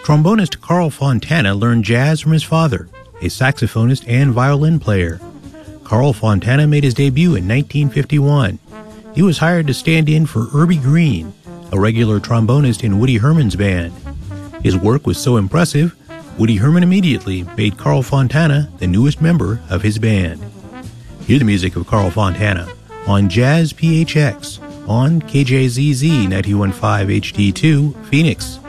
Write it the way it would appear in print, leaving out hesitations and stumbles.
Trombonist Carl Fontana learned jazz from his father, a saxophonist and violin player. Carl Fontana made his debut in 1951. He was hired to stand in for Irby Green, a regular trombonist in Woody Herman's band. His work was so impressive, Woody Herman immediately made Carl Fontana the newest member of his band. Hear the music of Carl Fontana on Jazz PHX on KJZZ 91.5 HD2, Phoenix.